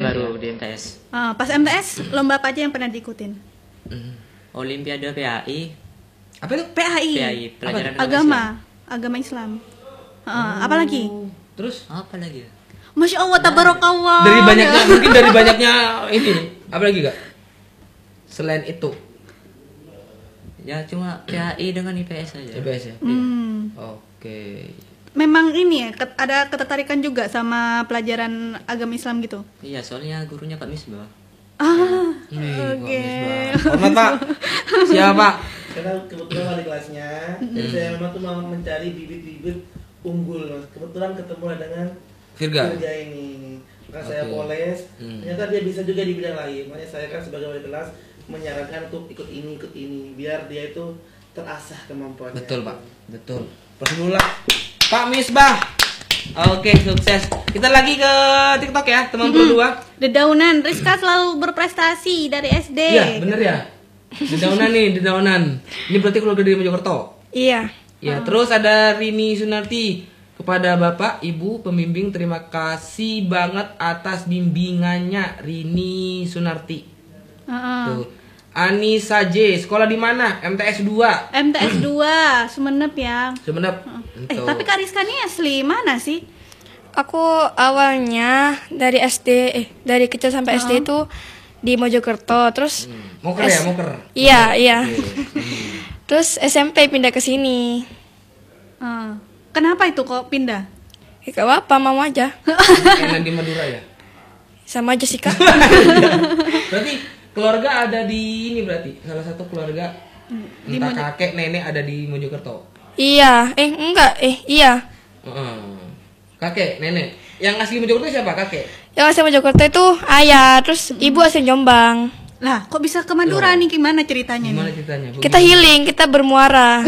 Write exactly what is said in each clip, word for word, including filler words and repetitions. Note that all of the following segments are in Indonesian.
baru ya. di M T S. Uh, pas M T S lomba apa aja yang pernah diikutin? Hmm. Olimpiade P A I. Apa itu? P A I. P A I pelajaran Agama, Islam. agama Islam. Uh, oh. Apa lagi? Terus? Apa lagi? Masya Allah, tabarakallah. Dari banyaknya, mungkin dari banyaknya ini. Apa lagi kak? Selain itu? Ya cuma P A I dengan I P S aja. I P S ya. Hmm. Oke. Memang ini ya, ket- ada ketertarikan juga sama pelajaran agama Islam gitu. Iya, soalnya gurunya Pak Misbah. Ah, Nih, oke. Hormat pak. Siapa? Karena kebetulan wali kelasnya, jadi saya memang tuh mau mencari bibit-bibit unggul. Mas. Kebetulan ketemu dengan Virga. Virga ini, maka saya Oke. poles. Hmm. Ternyata dia bisa juga di bidang lain. Makanya saya kan sebagai wali kelas menyarankan untuk ikut ini, ikut ini, biar dia itu terasah kemampuannya. Betul pak. Betul. Bismillah. Pak Misbah. Oke, sukses. Kita lagi ke TikTok ya, teman berdua. Dedaunan, Rizka selalu berprestasi dari S D. Iya, bener ya. Dedaunan nih, dedaunan. Ini berarti keluarga dari Mojokerto. Iya. Ya, terus ada Rini Sunarti. Kepada Bapak, Ibu, pembimbing, terima kasih banget atas bimbingannya, Rini Sunarti. Uh-uh. Tuh. Anissa J, sekolah di mana? M T S dua. M T S dua, Sumenep ya. Sebenarnya. Eh, tapi Kak Rizka ini asli mana sih? Aku awalnya dari S D, eh dari kecil sampai S D itu di Mojokerto, terus Moker ya, S- moker. Iya, iya. Oke. Terus S M P pindah ke sini. Uh, kenapa itu kok pindah? Ya, gak apa-apa, mau aja. Enak di Madura ya. Sama aja sih, Kak. Berarti keluarga ada di ini berarti salah satu keluarga Di entah Mojo- kakek nenek ada di Mojokerto. Iya, eh enggak, eh iya. Heeh. Kakek nenek. Yang asli Mojokerto siapa kakek? Yang asli Mojokerto itu ayah, terus ibu asli Jombang. Lah, kok bisa ke Madura Loh. nih? Gimana ceritanya Gimana nih? ceritanya? Bu? Kita healing, kita bermuara.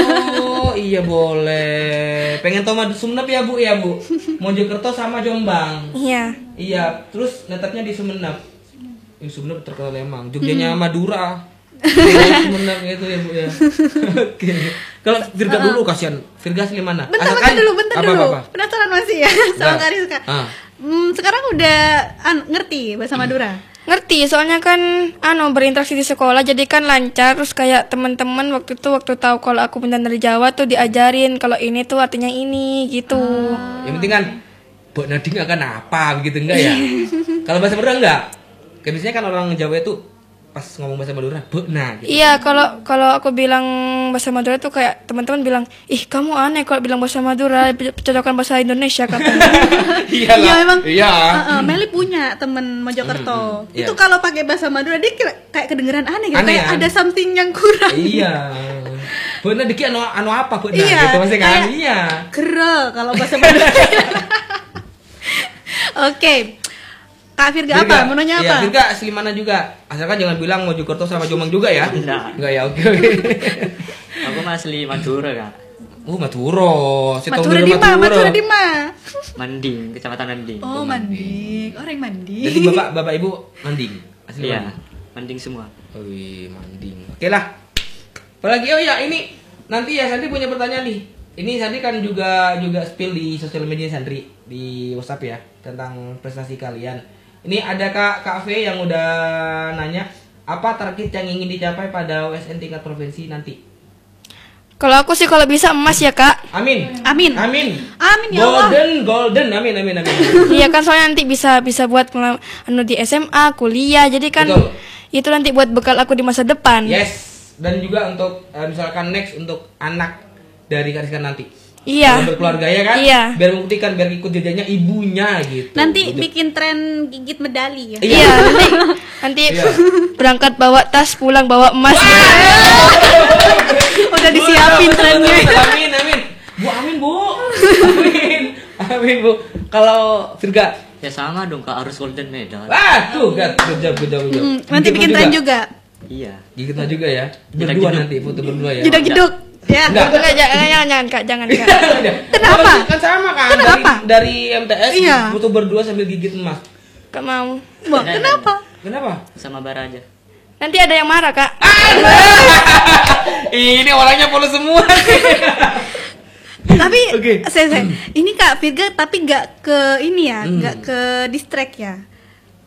Oh iya boleh. Pengen tahu madu Sumenep ya bu ya bu. Mojokerto sama Jombang. Iya. Iya. Terus netapnya di Sumenep. Ini Sumenep terkenal emang. Jogjanya Madura. Sumenep itu ya bu ya. Oke. Kalau Virga dulu kasihan. Virga asli mana? Bentar, Asalkan- bentar dulu, bentar apa, dulu. Apa, apa? Penasaran masih ya sama Nah. Kak Rizka. Ah. Hmm, sekarang udah an- ngerti bahasa Madura? Ngerti, soalnya kan anu berinteraksi di sekolah jadi kan lancar, terus kayak teman-teman waktu itu waktu tahu kalau aku benar dari Jawa tuh diajarin kalau ini tuh artinya ini gitu. Yang penting kan Mbak Nadine akan apa begitu enggak ya? Kalau bahasa Madura enggak? Kayak biasanya kan orang Jawa itu pas ngomong bahasa Madura, beuna gitu. Iya, kalau kalau aku bilang bahasa Madura tuh kayak teman-teman bilang, "Ih, kamu aneh kalau bilang bahasa Madura, cocokan bahasa Indonesia," katanya. Iya Iya memang. Iya. Uh, uh, Meli punya temen Mojokerto. Mm, mm, Itu iya. kalau pakai bahasa Madura dia kira, kayak kedengeran aneh gitu, Aneh, kayak kan? ada something yang kurang. Iya. Beuna diki anu anu apa beuna Iya, gitu masih kan? kayak- Iya. Kere kalau bahasa Madura. Oke. Kak Virga apa? Mau nanya Iya, apa? Virga asli mana juga? Asalkan jangan bilang Mojokerto sama Jombang juga ya. Enggak. Enggak ya, oke oke. Aku mah asli Madura kak. Oh, Maduro. Si tahu Madura dulu di mana? Madura di mana? Manding, kecamatan Manding. Oh, Manding. Orang Manding. Jadi Bapak Bapak Ibu Manding. Asli Iya, Manding. Manding semua. Oh, wih, Manding. Oke lah. Apalagi oh ya ini nanti ya Sandri punya pertanyaan nih. Ini Sandri kan juga juga spill di sosial media Sandri di WhatsApp ya tentang prestasi kalian. Ini ada Kak Kak V yang udah nanya apa target yang ingin dicapai pada U S N tingkat provinsi nanti. Kalau aku sih kalau bisa emas ya, Kak. Amin. Amin. Amin. Amin ya Allah. Golden, golden. Amin, amin, amin. Iya kan soalnya nanti bisa bisa buat ngel- anu di S M A, kuliah. Jadi kan Betul. itu nanti buat bekal aku di masa depan. Yes. Dan juga untuk eh, misalkan next untuk anak dari Kak Rizka nanti. Iya. Kalau berkeluarga ya kan? Iya. Biar membuktikan biar ikut jejaknya ibunya gitu. Nanti Gitu. bikin tren gigit medali ya. Iya, nanti nanti Iya. berangkat bawa tas, pulang bawa emas. Udah disiapin Betul, trennya. betul, betul. Amin, amin. Bu, amin, Bu. Amin. Amin, Bu. Kalau Virga, Ya sama dong kak, harus golden medal. ah, tuh, kan. Good job, good job, good job. Hmm, nanti Gigit bikin mah tren juga. Iya. Gigit mah juga ya. Jedak Berdua jeduk. nanti, foto berdua ya. Jeduk-jeduk. Ya. Enggak. Enggak, jangan, jangan, jangan, Kak, jangan, Kak. Kenapa? Kan sama kan? Kenapa? Dari, dari M T S Iya. foto berdua sambil gigit emas. Gak mau. Wah, kenapa? Kenapa? Sama bara aja. Nanti ada yang marah, Kak. Ini orangnya polos semua. Tapi Oke. saya, saya ini Kak Virga tapi nggak ke ini ya, nggak ke distract ya.